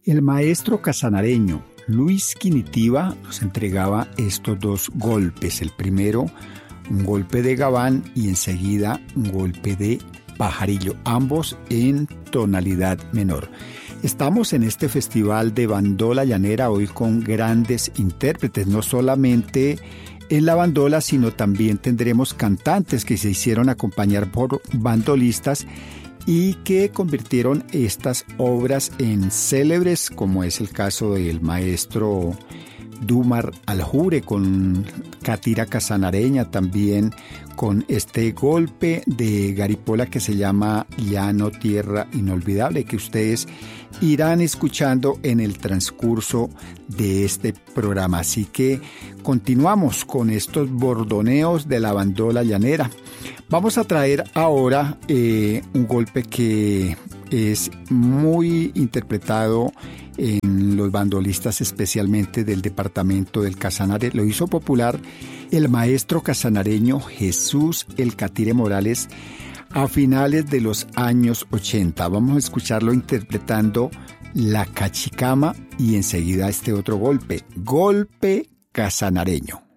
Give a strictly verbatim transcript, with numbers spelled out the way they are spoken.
El maestro casanareño Luis Quinitiva nos entregaba estos dos golpes. El primero, un golpe de gabán, y enseguida un golpe de pajarillo, ambos en tonalidad menor. Estamos en este festival de bandola llanera hoy con grandes intérpretes, no solamente en la bandola, sino también tendremos cantantes que se hicieron acompañar por bandolistas y que convirtieron estas obras en célebres, como es el caso del maestro Dumar Aljure con Catira Casanareña, también con este golpe de Garipola que se llama Llano Tierra Inolvidable, que ustedes irán escuchando en el transcurso de este programa. Así que continuamos con estos bordoneos de la bandola llanera. Vamos a traer ahora eh, un golpe que es muy interpretado en los bandolistas, especialmente del departamento del Casanare. Lo hizo popular el maestro casanareño Jesús El Catire Morales a finales de los años ochenta. Vamos a escucharlo interpretando La Cachicama y enseguida este otro golpe, golpe casanareño.